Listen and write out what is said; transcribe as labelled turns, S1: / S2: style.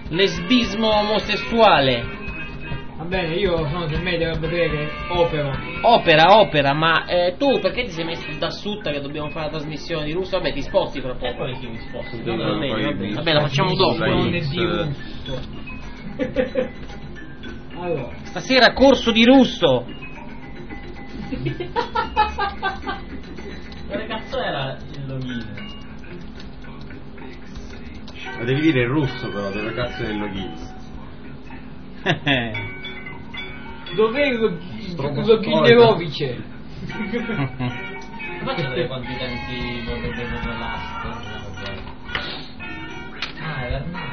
S1: Lesbismo omosessuale.
S2: Va bene, io sono sul medio per dire che opero.
S1: Opera, ma tu perché ti sei messo da sutta che dobbiamo fare la trasmissione di russo? Vabbè, ti sposti fra poco. Poi mi sposti. Vabbè, la facciamo dopo.
S2: Allora.
S1: Stasera corso di russo. Quale cazzo era il login?
S3: Ma devi dire in russo però, dove cazzo è il login?
S2: Dov'è il login di Rovice?
S1: Faccio vedere quanti tempi vorrebbe per l'ast. Ah, è